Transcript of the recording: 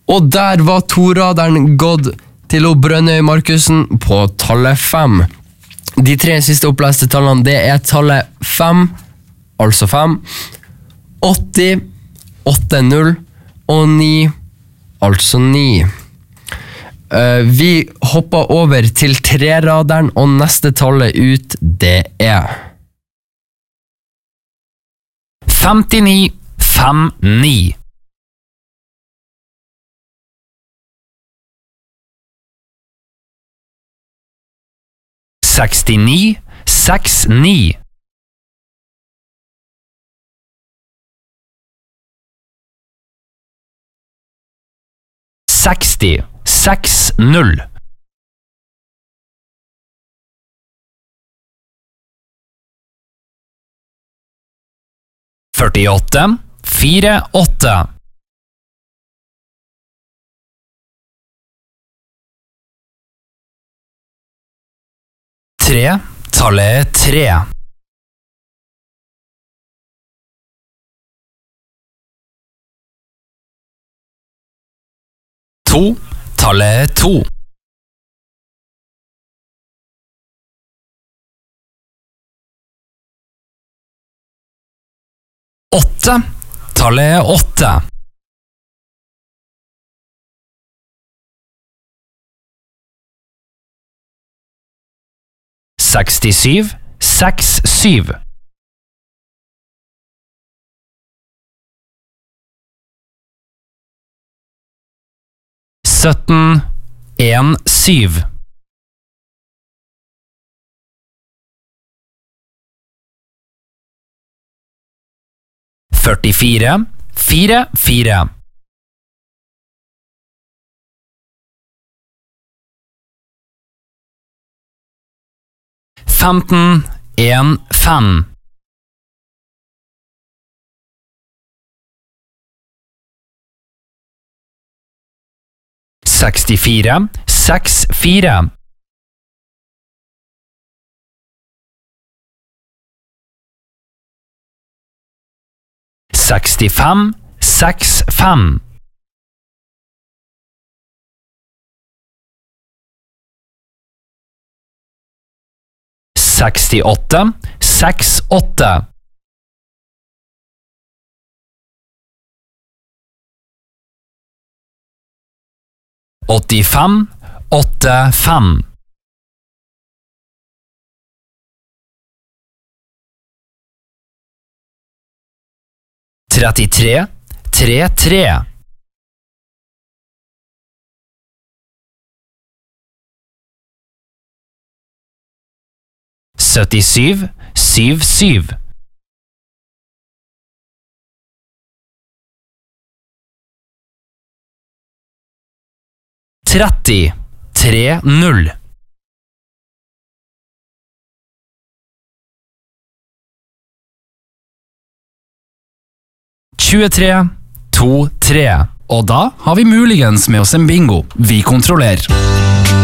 Og der var toraderen gått til Brønnøy Markussen på tallet 5. De 3 siste oppleste tallene, det tallet 5, altså 5, 80, 80 og 9, altså 9. Vi hopper over til 3-raderen, og neste tallet ut, det 59, 59. 69, 69. 60, 60. 48, 48. 3, tallet 3. 2, tallet 2. 8, tallet 8. 67, 67. 17, 1, 7. 44, 4, 4. 15, 1, 5. 64, 6, 4. 65, 6, 5. 68, 6, 8. 85, 8, 5. 33, 3, 3. 77, 7, 7. 30, 3, 0. 23, 2, 3. Og da har vi muligens med oss en bingo. Vi kontrollerer.